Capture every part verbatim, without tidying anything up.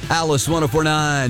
Alice one oh four point nine.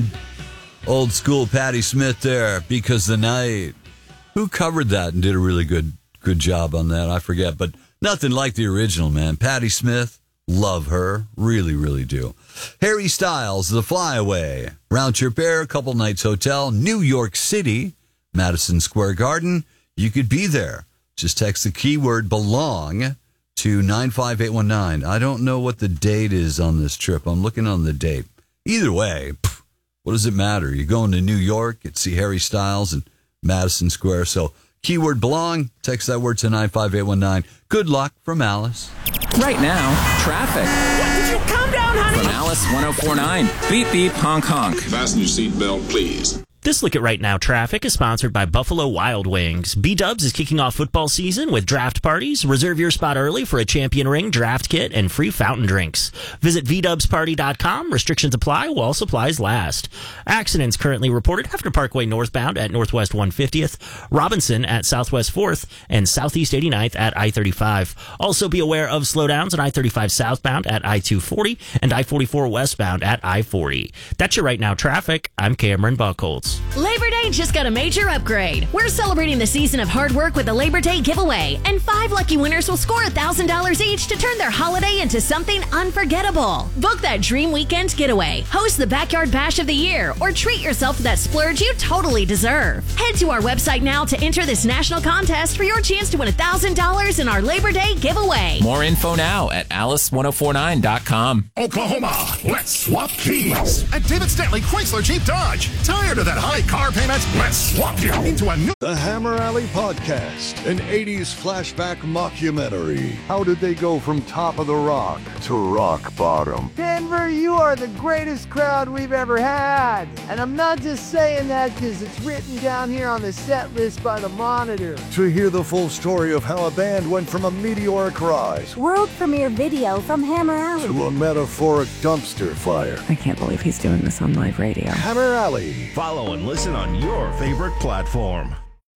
Old school Patti Smith there, Because the Night. Who covered that and did a really good good job on that? I forget, but nothing like the original, man. Patti Smith, love her. Really, really do. Harry Styles, The Flyaway. Round Trip Air, Couple Nights Hotel, New York City, Madison Square Garden. You could be there. Just text the keyword belong to nine five eight one nine. I don't know what the date is on this trip. I'm looking on the date. Either way, pff, what does it matter? You're going to New York, you see Harry Styles and Madison Square. So keyword belong, text that word to nine five eight one nine. Good luck from Alice. Right now, traffic. Did you calm down, honey? From Alice one oh four point nine. Beep, beep, honk, honk. Fasten your seatbelt, please. This look at Right Now Traffic is sponsored by Buffalo Wild Wings. B-Dubs is kicking off football season with draft parties. Reserve your spot early for a champion ring, draft kit, and free fountain drinks. Visit v dubs party dot com. Restrictions apply while supplies last. Accidents currently reported Hefner Parkway northbound at Northwest one fiftieth, Robinson at Southwest fourth, and Southeast eighty-ninth at I thirty-five. Also be aware of slowdowns on I thirty-five southbound at I two forty and I forty-four westbound at I forty. That's your Right Now Traffic. I'm Cameron Buckholz. Labor Day just got a major upgrade. We're celebrating the season of hard work with a Labor Day giveaway, and five lucky winners will score one thousand dollars each to turn their holiday into something unforgettable. Book that dream weekend getaway, host the Backyard Bash of the Year, or treat yourself to that splurge you totally deserve. Head to our website now to enter this national contest for your chance to win one thousand dollars in our Labor Day giveaway. More info now at alice ten forty-nine dot com. Oklahoma, let's swap keys. At David Stanley Chrysler Jeep Dodge. Tired of that high car payments? Let's swap you into a new... The Hammer Alley Podcast, an eighties flashback mockumentary. How did they go from top of the rock to rock bottom? Denver, you are the greatest crowd we've ever had. And I'm not just saying that because it's written down here on the set list by the Monitor. To hear the full story of how a band went from a meteoric rise, world premiere video from Hammer Alley, to a metaphoric dumpster fire. I can't believe he's doing this on live radio. Hammer Alley. Follow and listen on your favorite platform.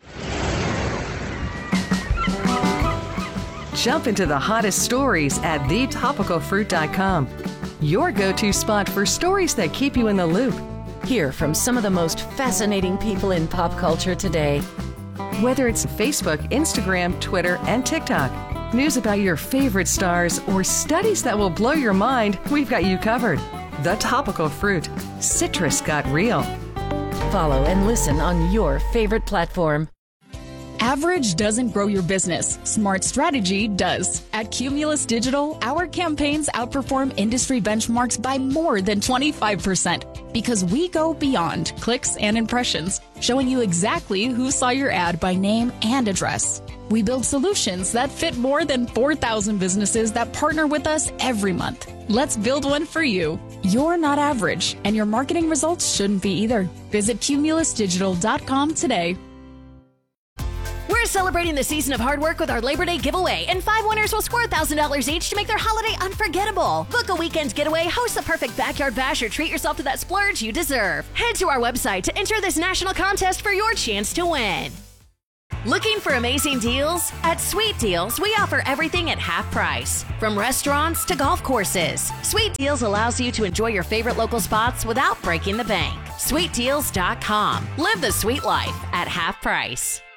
Jump into the hottest stories at the topical fruit dot com. Your go-to spot for stories that keep you in the loop. Hear from some of the most fascinating people in pop culture today. Whether it's Facebook, Instagram, Twitter, and TikTok, news about your favorite stars, or studies that will blow your mind, we've got you covered. The Topical Fruit. Citrus got real. Follow and listen on your favorite platform. Average doesn't grow your business. Smart strategy does. At Cumulus Digital, our campaigns outperform industry benchmarks by more than twenty-five percent because we go beyond clicks and impressions, showing you exactly who saw your ad by name and address. We build solutions that fit more than four thousand businesses that partner with us every month. Let's build one for you. You're not average, and your marketing results shouldn't be either. Visit cumulus digital dot com today. We're celebrating the season of hard work with our Labor Day giveaway, and five winners will score one thousand dollars each to make their holiday unforgettable. Book a weekend getaway, host the perfect backyard bash, or treat yourself to that splurge you deserve. Head to our website to enter this national contest for your chance to win. Looking for amazing deals? At Sweet Deals, we offer everything at half price. From restaurants to golf courses, Sweet Deals allows you to enjoy your favorite local spots without breaking the bank. sweet deals dot com. Live the sweet life at half price.